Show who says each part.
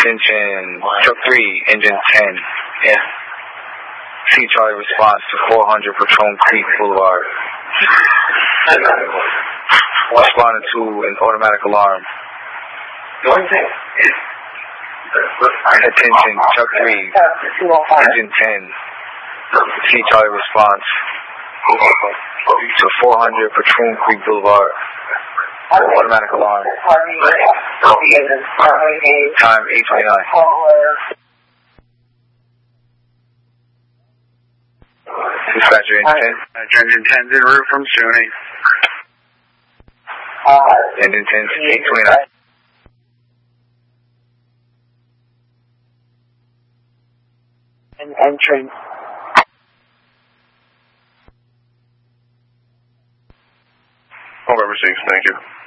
Speaker 1: Attention, truck 3, engine 10.
Speaker 2: Yeah.
Speaker 1: C Charlie response to 400 Patron Creek Boulevard. Responding to an automatic alarm. Attention, truck 3, engine 10. C Charlie response to 400 Patron Creek Boulevard. Automatic alarm. Time 8:29. Dispatcher engine 10.
Speaker 2: Engine 10's en route from SUNY.
Speaker 1: Engine 10, 8:29.
Speaker 3: And entering.
Speaker 2: November 6, thank you.